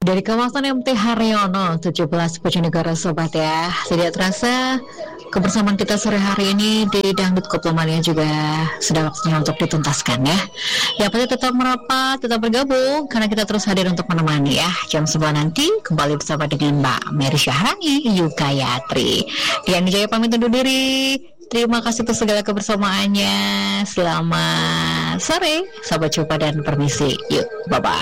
Dari kawasan MT Haryono 17 Bojonegoro sobat ya. Tidak terasa kebersamaan kita sore hari ini di Dangdut Koplo-Mania juga sudah waktunya untuk dituntaskan ya. Ya pasti tetap merapat, tetap bergabung karena kita terus hadir untuk menemani ya. Jam 9 nanti kembali bersama dengan Mbak Mary Syahrani Yukayatri. Dian Wijaya pamit undur diri. Terima kasih untuk segala kebersamaannya. Selamat sore, sampai jumpa dan permisi. Yuk, bye-bye.